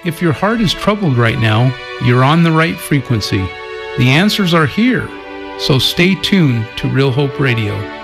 If your heart is troubled right now, you're on the right frequency. The answers are here. So stay tuned to Real Hope Radio.